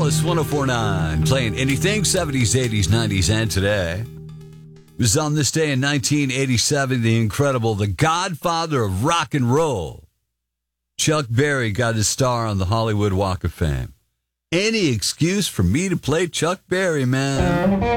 Alice 1049, playing anything 70s, 80s, 90s, and today. It was on this day in 1987, the incredible, the godfather of rock and roll, Chuck Berry, got his star on the Hollywood Walk of Fame. Any excuse for me to play Chuck Berry, man.